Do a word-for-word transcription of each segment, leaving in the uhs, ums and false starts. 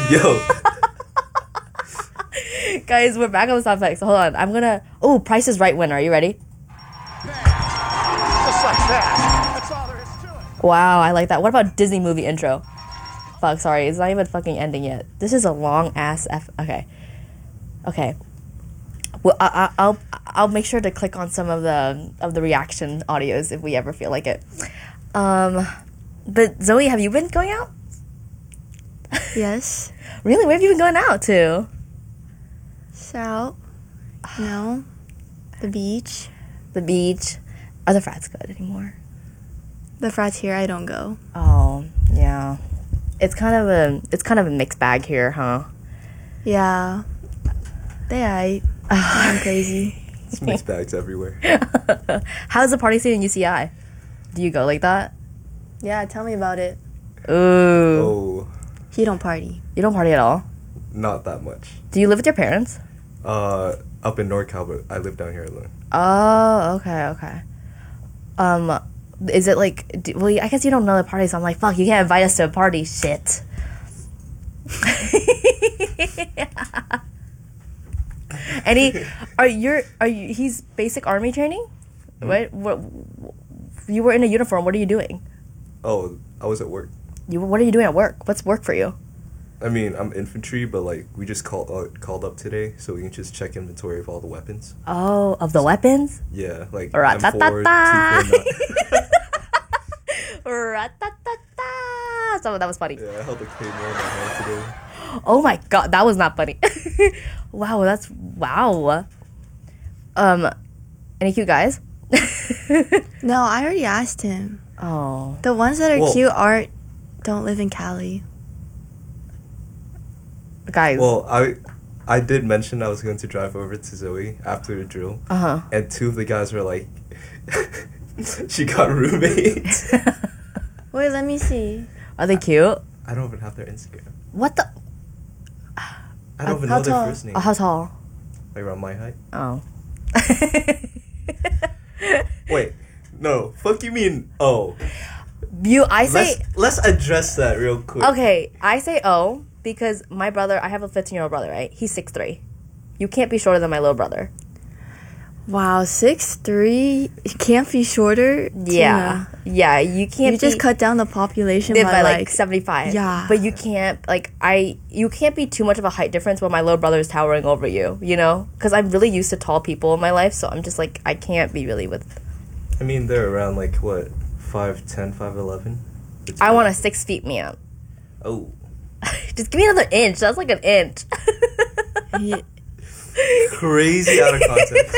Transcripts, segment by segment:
Yo. Guys, we're back on the sound effects. So hold on. I'm gonna... Oh, Price is Right winner. Are you ready? Just like that. That's all there is to it. Wow, I like that. What about Disney movie intro? Fuck, sorry. It's not even fucking ending yet. This is a long-ass F... Okay. Okay. Well, I, I, I'll I'll make sure to click on some of the of the reaction audios if we ever feel like it. Um, but Zoe, have you been going out? Yes. Really? Where have you been going out to? South. No. The beach. The beach. Are the frats good anymore? The frats here, I don't go. Oh, yeah. It's kind of a it's kind of a mixed bag here, huh? Yeah. They I. I'm crazy. It's mixed bags everywhere. How's the party scene in U C I? Do you go like that? Yeah, tell me about it. Ooh. Oh, He don't party. You don't party at all? not that much. Do you live with your parents? Uh, up in NorCal, but I live down here alone. Oh, okay, okay. Um, is it like... Do, well, I guess you don't know the party, so I'm like, fuck, you can't invite us to a party. Shit. Any... Are you... Are you... He's basic army training? Mm-hmm. What, what... You were in a uniform. What are you doing? Oh, I was at work. You. What are you doing at work? What's work for you? I mean, I'm infantry, but like we just called uh, called up today, so we can just check inventory of all the weapons. Oh, of the weapons? Yeah, like Ra-ta-ta-ta. M four, two forty-nine. Ra-ta-ta-ta. So that was funny. Yeah, I held a K one in my hand today. Oh my god, that was not funny. Wow, that's wow. Um, any cute guys? No, I already asked him. Oh, The ones that are Well- cute aren't don't live in Cali. guys. Well, I I did mention I was going to drive over to Zoe after the drill, Uh huh. and two of the guys were like, she got roommates. Wait, let me see. Are they cute? I don't even have their Instagram. What the? I don't even How know their tall? first name. Oh, how tall? Like around my height. Oh. Wait, no. Fuck you mean oh. You, I say Let's let's address that real quick. okay. I say oh because my brother. I have a fifteen-year-old brother. Right? He's six three. You can't be shorter than my little brother. Wow, six three. You can't be shorter. Yeah, yeah. You Tina. can't. You just be, cut down the population did by, by like, like seventy-five. Yeah. But you can't like I you can't be too much of a height difference when my little brother is towering over you, you know? Cuz I'm really used to tall people in my life, so I'm just like I can't be really with I mean, they're around like what, five ten, five eleven. I want a six feet man. Oh, Just give me another inch. That's like an inch. He- crazy out of context.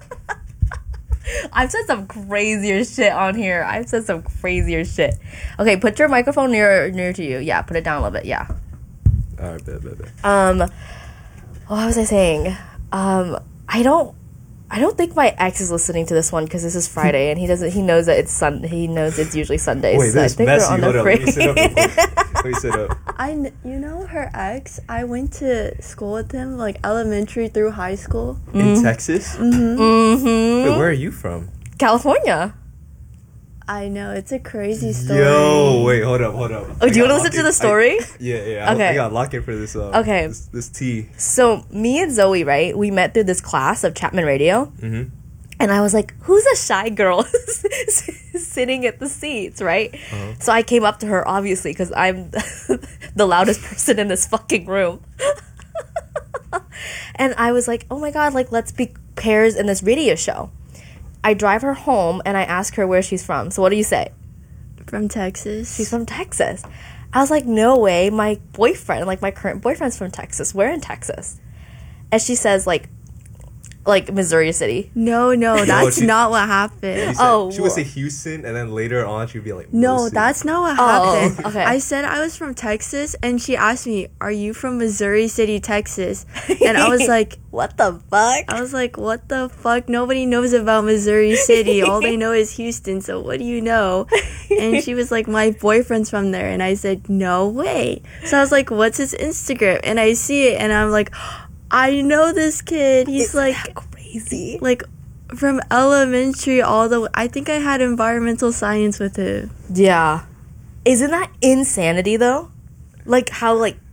I've said some crazier shit on here. I've said some crazier shit. Okay, put your microphone near near to you. Yeah, put it down a little bit. Yeah. All right, bet, bet, bet. Um, what was I saying? Um, I don't, I don't think my ex is listening to this one because this is Friday and he doesn't. He knows that it's Sun. He knows it's usually Sundays. Wait, so I this think messy. we're on Hold the up. Let me free- sit up real quick. Let me sit up. I, kn- you know her ex. I went to school with him, like elementary through high school. In Texas? Mhm. Wait, where are you from? California. I know it's a crazy story. Yo, wait, hold up, hold up. Oh, do you I want to got listen to the lock-in- story? I, yeah, yeah. Okay. I, I got lock in for this. Uh, Okay. This, this tea. So me and Zoe, right? We met through this class of Chapman Radio. Mm-hmm. And I was like, who's a shy girl sitting at the seats, right? Uh-huh. So I came up to her, obviously, because I'm the loudest person in this fucking room. And I was like, oh my God, like, let's be pairs in this radio show. I drive her home and I ask her where she's from. So what do you say? From Texas. She's from Texas. I was like, no way. My boyfriend, like my current boyfriend's from Texas. We're in Texas. And she says, like, like Missouri City. No, no, that's she- not what She, happened. said, Oh, she would wha- say Houston, and then later on she'd be like, No, Wilson. that's not what Oh, happened. okay. I said I was from Texas, and she asked me, "Are you from Missouri City, Texas?" And I was like, What the fuck? I was like, "What the fuck? Nobody knows about Missouri City. All they know is Houston. So what do you know?" And she was like, "My boyfriend's from there." And I said, "No way." So I was like, "What's his Instagram?" And I see it, and I'm like, "I know this kid. He's Isn't like, that crazy. like." From elementary all the way, I think I had environmental science with him. Yeah. Isn't that insanity though? Like how like